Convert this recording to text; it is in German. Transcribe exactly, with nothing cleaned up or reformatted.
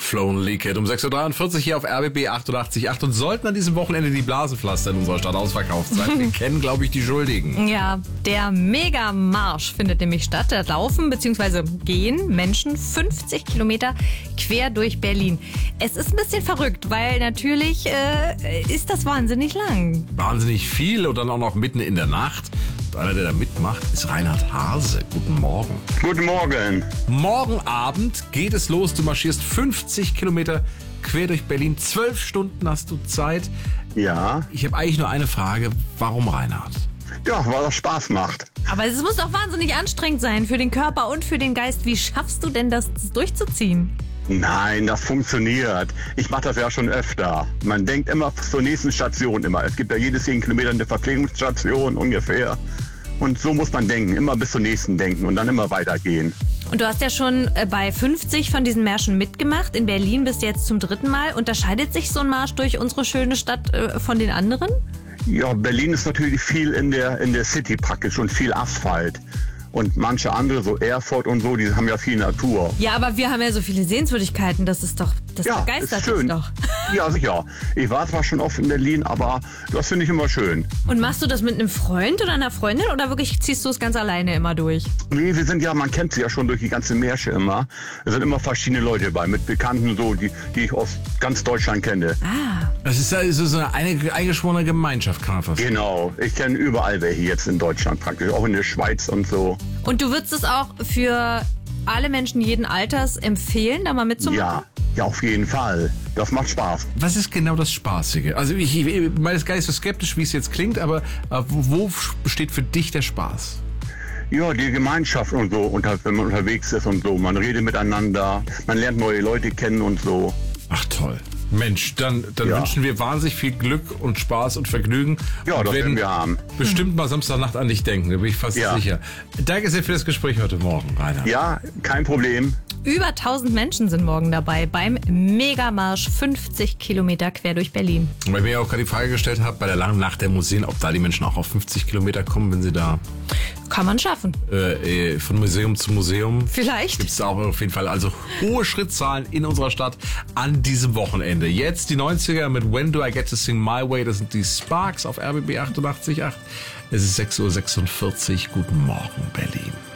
Lonely Kid um sechs Uhr dreiundvierzig hier auf R B B achtundachtzig Komma acht und sollten an diesem Wochenende die Blasenpflaster in unserer Stadt ausverkauft sein. Wir kennen, glaube ich, die Schuldigen. Ja, der Megamarsch findet nämlich statt. Da laufen bzw. gehen Menschen fünfzig Kilometer quer durch Berlin. Es ist ein bisschen verrückt, weil natürlich äh, ist das wahnsinnig lang. Wahnsinnig viel und dann auch noch mitten in der Nacht. Und einer, der da mitmacht, ist Reinhard Hase. Guten Morgen. Guten Morgen. Morgen Abend geht es los. Du marschierst fünfzig Kilometer quer durch Berlin. Zwölf Stunden hast du Zeit. Ja. Ich habe eigentlich nur eine Frage. Warum Reinhard? Ja, weil das Spaß macht. Aber es muss doch wahnsinnig anstrengend sein für den Körper und für den Geist. Wie schaffst du denn das durchzuziehen? Nein, das funktioniert. Ich mache das ja schon öfter. Man denkt immer zur nächsten Station immer. Es gibt ja jedes zehn Kilometer eine Verpflegungsstation ungefähr. Und so muss man denken, immer bis zur nächsten denken und dann immer weitergehen. Und du hast ja schon bei fünfzig von diesen Märschen mitgemacht. In Berlin bist du jetzt zum dritten Mal. Unterscheidet sich so ein Marsch durch unsere schöne Stadt von den anderen? Ja, Berlin ist natürlich viel in der, in der City praktisch und viel Asphalt. Und manche andere, so Erfurt und so, die haben ja viel Natur. Ja, aber wir haben ja so viele Sehenswürdigkeiten. Das ist doch, das ja, begeistert ist schön. dich doch. Ja, sicher. Ich war zwar schon oft in Berlin, aber das finde ich immer schön. Und machst du das mit einem Freund oder einer Freundin oder wirklich ziehst du es ganz alleine immer durch? Nee, wir sind ja, man kennt sie ja schon durch die ganze Märsche immer. Es sind immer verschiedene Leute dabei, mit Bekannten so, die, die ich aus ganz Deutschland kenne. Ah. Das ist ja so eine eingeschworene Gemeinschaft, kann man fast sagen. Genau, ich kenne überall welche jetzt in Deutschland praktisch, auch in der Schweiz und so. Und du würdest es auch für alle Menschen jeden Alters empfehlen, da mal mitzumachen? Ja, ja, auf jeden Fall. Das macht Spaß. Was ist genau das Spaßige? Also ich, ich meine, das ist gar nicht so skeptisch, wie es jetzt klingt, aber äh, wo besteht für dich der Spaß? Ja, die Gemeinschaft und so, und halt, wenn man unterwegs ist und so. Man redet miteinander, man lernt neue Leute kennen und so. Ach toll. Mensch, dann, dann Ja. wünschen wir wahnsinnig viel Glück und Spaß und Vergnügen. Ja, und das werden wir haben. Bestimmt mal Samstagnacht an dich denken, da bin ich fast Ja. sicher. Danke sehr für das Gespräch heute Morgen, Rainer. Ja, kein Problem. Über tausend Menschen sind morgen dabei beim Megamarsch fünfzig Kilometer quer durch Berlin. Und weil ich mir auch gerade die Frage gestellt habe, bei der langen Nacht der Museen, ob da die Menschen auch auf fünfzig Kilometer kommen, wenn sie da Kann man schaffen. äh, äh, von Museum zu Museum. Vielleicht. Gibt es da auch auf jeden Fall also hohe Schrittzahlen in unserer Stadt an diesem Wochenende. Jetzt die neunziger mit When Do I Get to Sing My Way? Das sind die Sparks auf R B B achtundachtzig Komma acht. Es ist sechs Uhr sechsundvierzig. Guten Morgen, Berlin.